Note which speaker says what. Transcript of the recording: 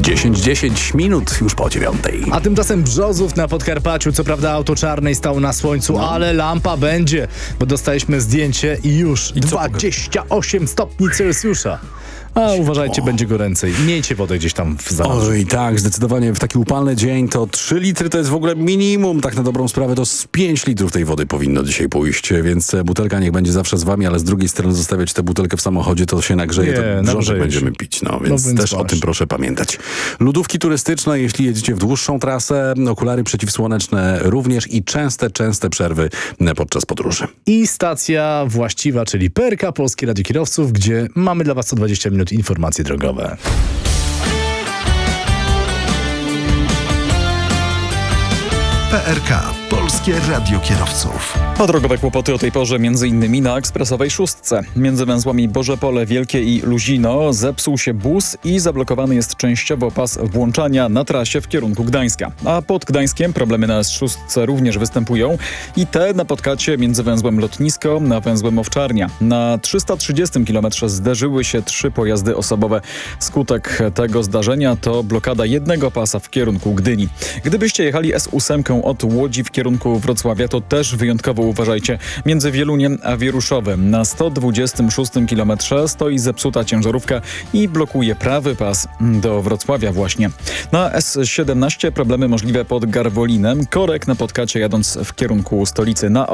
Speaker 1: 10 minut już po 9.
Speaker 2: A tymczasem Brzozów na Podkarpaciu, co prawda auto czarnej stał na słońcu, ale lampa będzie, bo dostaliśmy zdjęcie i już 28 stopni Celsjusza. A uważajcie, będzie goręcej. Miejcie wodę gdzieś tam w zanadrzu.
Speaker 1: Oj, tak, zdecydowanie w taki upalny dzień to 3 litry to jest w ogóle minimum. Tak na dobrą sprawę to z 5 litrów tej wody powinno dzisiaj pójść, więc butelka niech będzie zawsze z wami, ale z drugiej strony zostawiać tę butelkę w samochodzie, to się nagrzeje, to brzoszek będziemy pić. Więc też o tym proszę pamiętać. Lodówki turystyczne, jeśli jedziecie w dłuższą trasę, okulary przeciwsłoneczne również i częste przerwy podczas podróży.
Speaker 2: I stacja właściwa, czyli PRK, Polskie Radio Kierowców, gdzie mamy dla was co 20 minut informacje drogowe.
Speaker 3: PRK, Polskie Radio Kierowców.
Speaker 4: A drogowe kłopoty o tej porze m.in. na ekspresowej szóstce. Między węzłami Bożepole Wielkie i Luzino zepsuł się bus i zablokowany jest częściowo pas włączania na trasie w kierunku Gdańska. A pod Gdańskiem problemy na S6 również występują i te napotykacie między węzłem Lotnisko a węzłem Owczarnia. Na 330 km zderzyły się 3 pojazdy osobowe. Skutek tego zdarzenia to blokada jednego pasa w kierunku Gdyni. Gdybyście jechali S8 od Łodzi w kierunku Wrocławia, to też wyjątkowo uważajcie. Między Wieluniem a Wieruszowem na 126 km stoi zepsuta ciężarówka i blokuje prawy pas do Wrocławia właśnie. Na S17 problemy możliwe pod Garwolinem. Korek napotkacie jadąc w kierunku stolicy. Na